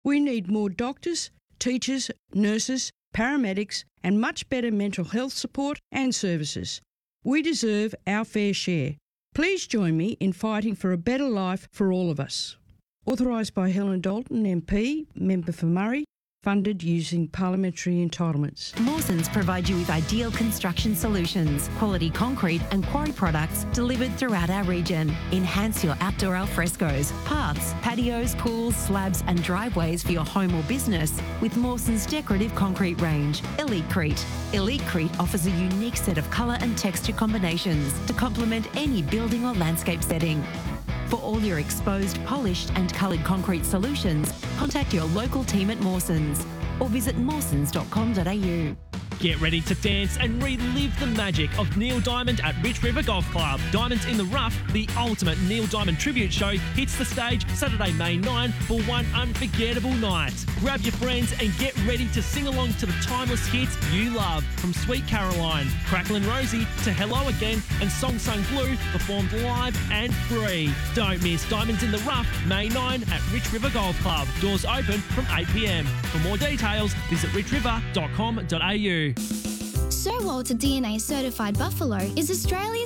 We need more doctors, teachers, nurses, paramedics, and much better mental health support and services. We deserve our fair share. Please join me in fighting for a better life for all of us. Authorised by Helen Dalton, MP, Member for Murray, funded using parliamentary entitlements. Mawsons provide you with ideal construction solutions, quality concrete and quarry products delivered throughout our region. Enhance your outdoor alfrescos, paths, patios, pools, slabs and driveways for your home or business with Mawsons' decorative concrete range, Elitecrete. Elitecrete offers a unique set of colour and texture combinations to complement any building or landscape setting. For all your exposed, polished and coloured concrete solutions, contact your local team at Mawsons or visit mawsons.com.au. Get ready to dance and relive the magic of Neil Diamond at Rich River Golf Club. Diamonds in the Rough, the ultimate Neil Diamond tribute show, hits the stage Saturday, May 9 for one unforgettable night. Grab your friends and get ready to sing along to the timeless hits you love, from Sweet Caroline, Cracklin' Rosie to Hello Again and Song Sung Blue, performed live and free. Don't miss Diamonds in the Rough, May 9 at Rich River Golf Club. Doors open from 8 p.m. For more details, visit richriver.com.au. Sir Walter DNA Certified Buffalo is Australia's